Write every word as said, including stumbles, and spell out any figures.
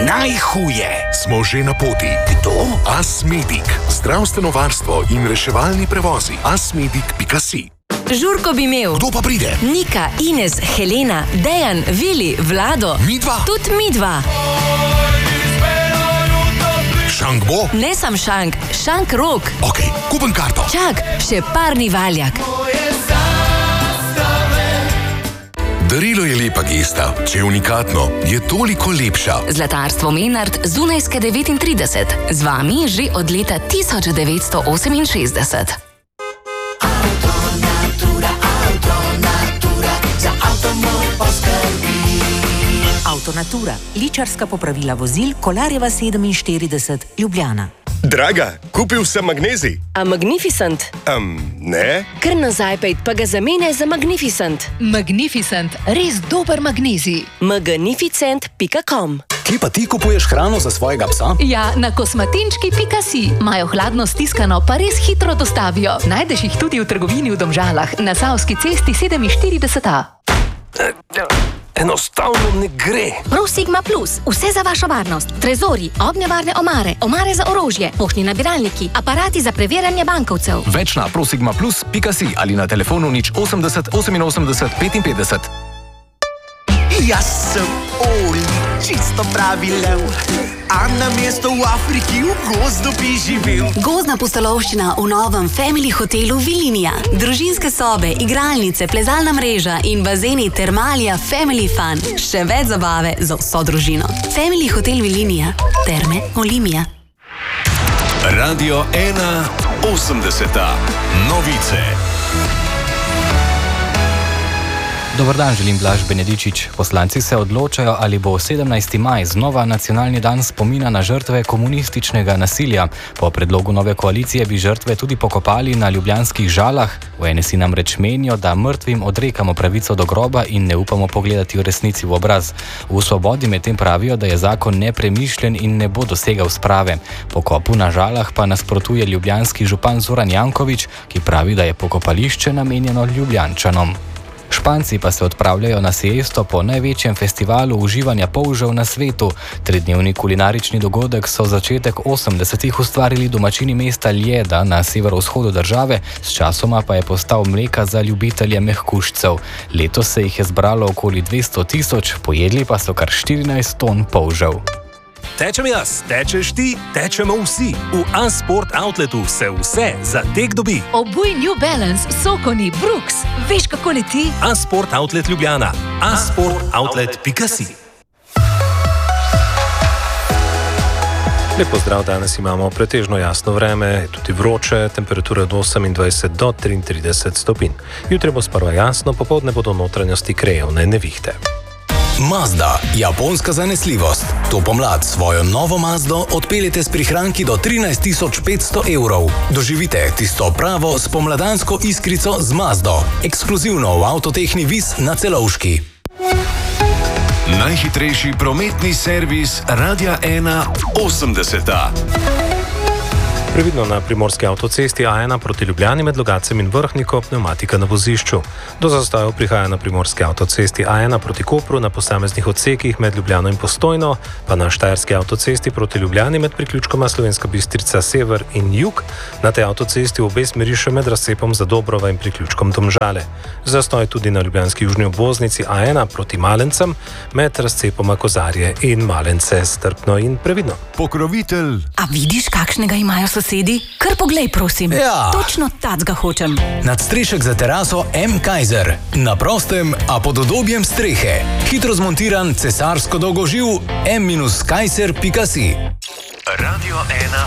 najhuje. Smo že na poti. Kdo? Asmedic. Zdravstveno varstvo in reševalni prevozi. asmedic pika si. Žurko bi imel. Kdo pa pride? Nika, Ines, Helena, Dejan, Vili, Vlado. Midva? Tudi midva. Šank bo? Ne sam šank, šank rok. Ok, kupim karto. Čak, še parni valjak. Darilo je lepa gesta, če je unikatno, je toliko lepša. Zlatarstvo Menard, Zunajske devetintrideset. Z vami že od leta tisoč devetsto oseminšestdeset. Avtonatura, ličarska popravila vozil, Kolarjeva sedeminštirideset, Ljubljana. Draga, kupil sem magnezij. A Magnificent? Um, ne. Kar nazaj pejt, pa ga zamenjaj za Magnificent. Magnificent, res dober magnezij. magnificent pika com. Kje pa ti kupuješ hrano za svojega psa? Ja, na kosmatinčki pika si. Imajo hladno stiskano, pa res hitro dostavijo. Najdeš jih tudi v trgovini v Domžalah, na Savski cesti sedeminštirideset A. Enostavno ne gre. ProSigma Plus, vse za vašo varnost. Trezori, ognjevarne omare, omare za orožje, poštni nabiralniki, aparati za preverjanje bankovcev. Več na prosigma plus pika si ali na telefonu nič osemdeset oseminosemdeset petinpetdeset. Jaz sem Oli, čisto pravi lev, a na mesto v Afriki v gozdu bi živel. Gozdna pustolovščina v novem Family hotelu Vilinija. Družinske sobe, igralnice, plezalna mreža in bazeni Termalija Family Fun. Še več zabave za vso družino. Family hotel Vilinija. Terme Olimija. Radio ena osemdeseta. Novice. Dobar dan, želim Blaž Benedičič. Poslanci se odločajo, ali bo sedemnajsti maj znova nacionalni dan spomina na žrtve komunističnega nasilja. Po predlogu nove koalicije bi žrtve tudi pokopali na ljubljanskih Žalah. V N S I namreč menijo, da mrtvim odrekamo pravico do groba in ne upamo pogledati v resnici v obraz. V Svobodi medtem pravijo, da je zakon nepremišljen in ne bo dosegal sprave. Pokopu na Žalah pa nasprotuje ljubljanski župan Zoran Janković, ki pravi, da je pokopališče namenjeno Ljubljančanom. Španci pa se odpravljajo na siesto po največjem festivalu uživanja polžev na svetu. Tridnevni kulinarični dogodek so začetek osemdesetih ustvarili domačini mesta Ljeda na severovzhodu države, s časoma pa je postal mleka za ljubitelje mehkužcev. Letos se jih je zbralo okoli dvesto tisoč, pojedli pa so kar štirinajst ton polžev. Tečem jaz, tečeš ti, tečemo vsi. V A-Sport Outletu se vse za tek dobi. Obuj New Balance, Sokoni, Brooks. Veš, kako leti? A-Sport Outlet Ljubljana. a sport outlet pika si. Lep pozdrav, danes imamo pretežno jasno vreme, tudi vroče, temperature od osemindvajset do triintrideset stopinj. Jutri bo sprva jasno, popoldne bodo notranjosti krajevne nevihte. Mazda, japonska zanesljivost. To pomlad svojo novo Mazdo odpeljete s prihranki do trinajst tisoč petsto evrov. Doživite tisto pravo spomladansko iskrico z Mazdo. Ekskluzivno v Avtotehni Vis na Celovški. Najhitrejši prometni servis Radia ena osemdeseta. Previdno na primorski avtocesti A ena proti Ljubljani med Logacem in Vrhniko, pneumatika na vozišču. Do zastojev prihaja na primorski avtocesti A ena proti Kopru na posameznih odsekih med Ljubljano in Postojno, pa na štajerski avtocesti proti Ljubljani med priključkoma Slovenska Bistrica sever in jug, na tej avtocesti v obe smeri še med razcepom Zadobrova in priključkom Domžale. Zastoj tudi na ljubljanski južni obvoznici A ena proti Malencem med razcepoma Kozarje in Malence, strpno in previdno. Pokrovitelj. A vidiš, kakšnega imajo sosedi? Kar poglej, prosim. Ja. Točno tacga hočem. Nadstrešek za teraso M. Kaiser. Na prostem, a pod udobjem strehe. Hitro zmontiran cesarsko dolgoživ M kaiser pika si. Radio ena